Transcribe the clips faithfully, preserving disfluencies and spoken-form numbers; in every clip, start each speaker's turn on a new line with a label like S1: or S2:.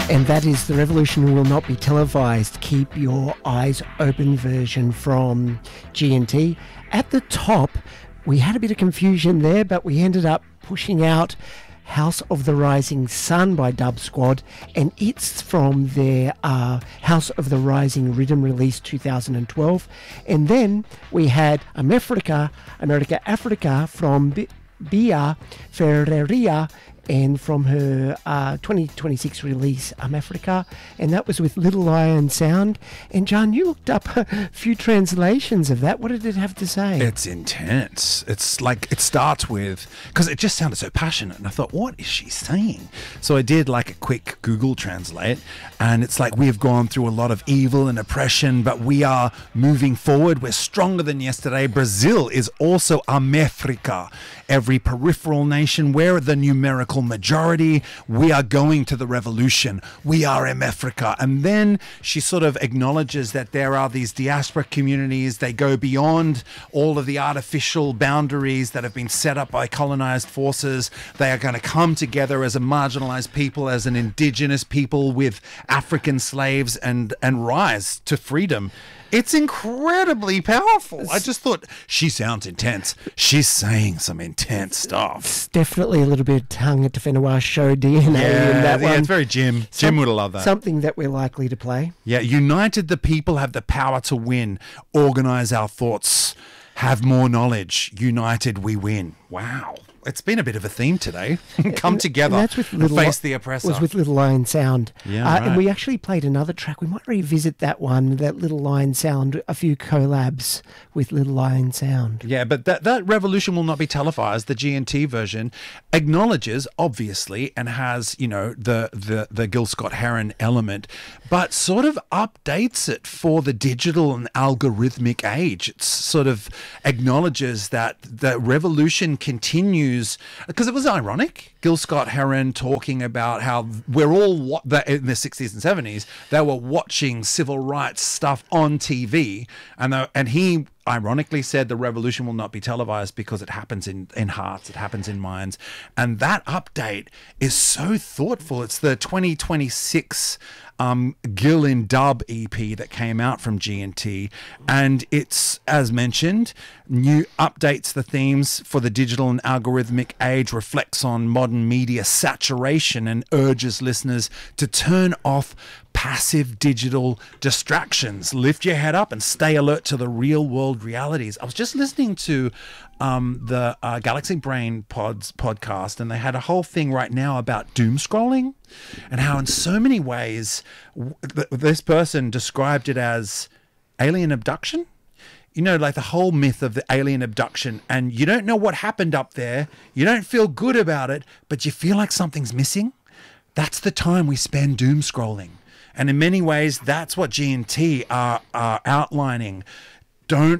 S1: And that is The Revolution Will Not Be Televised. Keep Your Eyes Open version from G and T. At the top, we had a bit of confusion there, but we ended up pushing out House of the Rising Sun by Dub Squad, and it's from their uh, House of the Rising Rhythm release two thousand twelve. And then we had America, America Africa from B- Bia Ferreria, and from her uh, twenty twenty-six release, Um Africa, and that was with Little Lion Sound. And John, you looked up a few translations of that. What did it have to say?
S2: It's intense. It's like, it starts with, because it just sounded so passionate, and I thought, what is she saying? So I did like a quick Google Translate, and it's like, we have gone through a lot of evil and oppression, but we are moving forward. We're stronger than yesterday. Brazil is also America. Every peripheral nation, we're the numerical majority. We are going to the revolution. We are Africa. And then she sort of acknowledges that there are these diaspora communities. They go beyond all of the artificial boundaries that have been set up by colonized forces. They are going to come together as a marginalized people, as an indigenous people with African slaves, and and rise to freedom. It's incredibly powerful. I just thought, she sounds intense. She's saying some intense stuff.
S1: It's definitely a little bit Hanga Te Whenua show D N A
S2: yeah,
S1: in that
S2: yeah,
S1: one.
S2: It's very Jim. Jim
S1: Some,
S2: would have loved that.
S1: Something that we're likely to play.
S2: Yeah, united the people have the power to win. Organize our thoughts. Have more knowledge. United we win. Wow. It's been a bit of a theme today. Come
S1: and,
S2: together
S1: and that's with
S2: and
S1: little
S2: face
S1: Li-
S2: the oppressor.
S1: Was with Little Lion Sound.
S2: Yeah,
S1: uh,
S2: right.
S1: And we actually played another track. We might revisit that one, that Little Lion Sound, a few collabs with Little Lion Sound.
S2: Yeah, but that, that revolution will not be televised. The G and T version acknowledges, obviously, and has, you know, the, the, the Gil Scott-Heron element, but sort of updates it for the digital and algorithmic age. It sort of acknowledges that the revolution continues, because it was ironic. Gil Scott-Heron talking about how we're all wa- in the sixties and seventies, they were watching civil rights stuff on T V, and they, and he ironically said the revolution will not be televised because it happens in, in hearts, it happens in minds. And that update is so thoughtful. It's the twenty twenty-six um, Gil in Dub E P that came out from G and T, and it's, as mentioned, new updates the themes for the digital and algorithmic age, reflects on modern media saturation, and urges listeners to turn off passive digital distractions. Lift your head up and stay alert to the real world realities. I was just listening to um, the uh, Galaxy Brain Pods podcast, and they had a whole thing right now about doom scrolling, and how in so many ways w- th- this person described it as alien abduction. You know, like the whole myth of the alien abduction, and you don't know what happened up there. You don't feel good about it, but you feel like something's missing. That's the time we spend doom scrolling. And in many ways, that's what G and T are, are outlining. Don't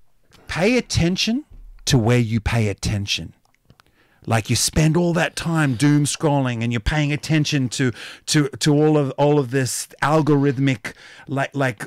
S2: pay attention to where you pay attention. Like, you spend all that time doom scrolling, and you're paying attention to to to all of all of this algorithmic, like like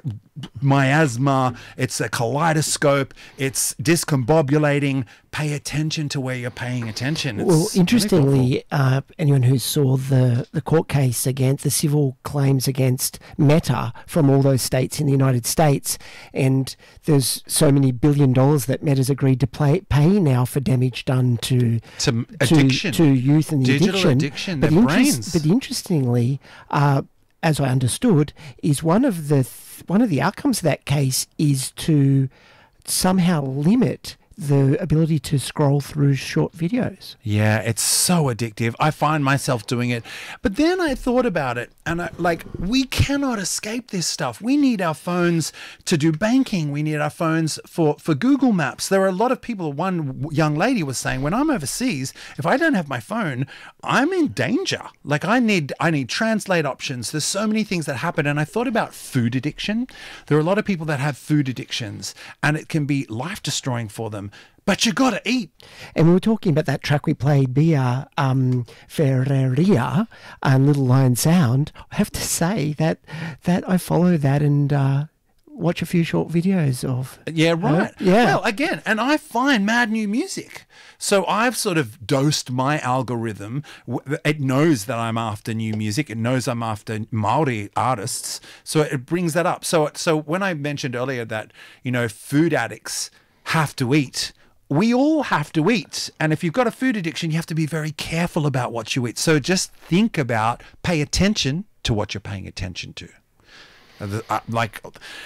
S2: miasma. It's a kaleidoscope. It's discombobulating. Pay attention to where you're paying attention. It's
S1: well, interestingly, uh, anyone who saw the, the court case against the civil claims against Meta from all those states in the United States, and there's so many billion dollars that Meta's agreed to pay, pay now for damage done to
S2: to addiction,
S1: to, to youth and the
S2: digital
S1: addiction.
S2: addiction,
S1: but
S2: their
S1: interest,
S2: brains.
S1: But interestingly, uh, as I understood, is one of the th- one of the outcomes of that case is to somehow limit the ability to scroll through short videos.
S2: Yeah, it's so addictive. I find myself doing it. But then I thought about it, and I, like, we cannot escape this stuff. We need our phones to do banking. We need our phones for, for Google Maps. There are a lot of people. One young lady was saying, when I'm overseas, if I don't have my phone, I'm in danger. Like, I need I need translate options. There's so many things that happen. And I thought about food addiction. There are a lot of people that have food addictions, and it can be life-destroying for them. But you got to eat.
S1: And we were talking about that track we played, Bia um, Ferreria and Little Lion Sound. I have to say that that I follow that, and uh, watch a few short videos of.
S2: Yeah, right.
S1: Uh, yeah.
S2: Well, again, and I find mad new music. So I've sort of dosed my algorithm. It knows that I'm after new music. It knows I'm after Maori artists. So it brings that up. So so when I mentioned earlier that, you know, food addicts have to eat, we all have to eat. And if you've got a food addiction, you have to be very careful about what you eat. So just think about, pay attention to what you're paying attention to. Uh, like...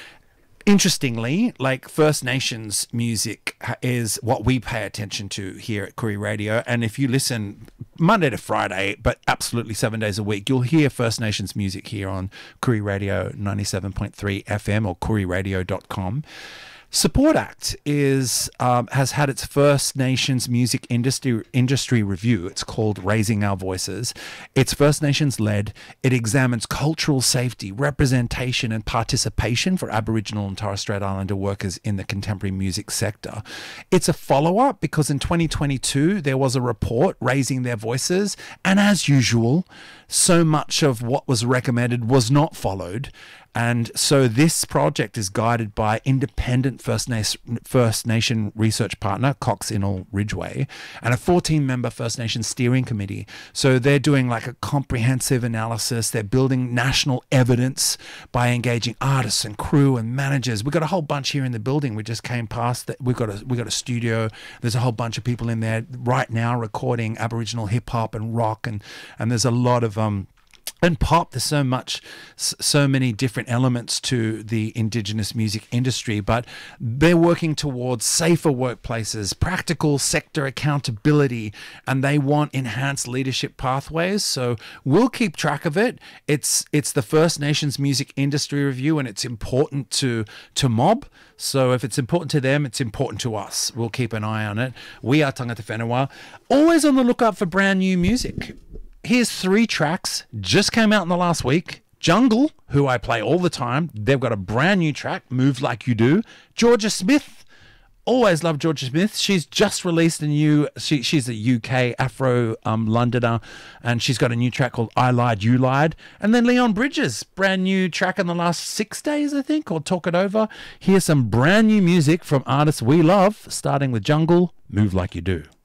S2: Interestingly, like First Nations music is what we pay attention to here at Koori Radio. And if you listen Monday to Friday, but absolutely seven days a week, you'll hear First Nations music here on Koori Radio ninety-seven point three F M or koori radio dot com. Support Act is um, has had its First Nations music industry industry review. It's called Raising Our Voices. It's First Nations led. It examines cultural safety, representation, and participation for Aboriginal and Torres Strait Islander workers in the contemporary music sector. It's a follow-up because in twenty twenty-two there was a report raising their voices, and as usual, so much of what was recommended was not followed. And so this project is guided by independent First, Na- First Nation research partner, Cox Innell Ridgeway, and a fourteen-member First Nation steering committee. So they're doing like a comprehensive analysis. They're building national evidence by engaging artists and crew and managers. We've got a whole bunch here in the building. We just came past that. We've got a we've got a studio. There's a whole bunch of people in there right now recording Aboriginal hip hop and rock, and and there's a lot of um. And pop, there's so much, so many different elements to the Indigenous music industry, but they're working towards safer workplaces, practical sector accountability, and they want enhanced leadership pathways. So we'll keep track of it. It's it's the First Nations Music Industry Review, and it's important to to mob. So if it's important to them, it's important to us. We'll keep an eye on it. We are Tangata Whenua, always on the lookout for brand new music. Here's three tracks, just came out in the last week. Jungle, who I play all the time, they've got a brand new track, Move Like You Do. Georgia Smith, always love Georgia Smith. She's just released a new, she, she's a U K Afro um, Londoner, and she's got a new track called I Lied, You Lied. And then Leon Bridges, brand new track in the last six days, I think, or Talk It Over. Here's some brand new music from artists we love, starting with Jungle, Move Like You Do.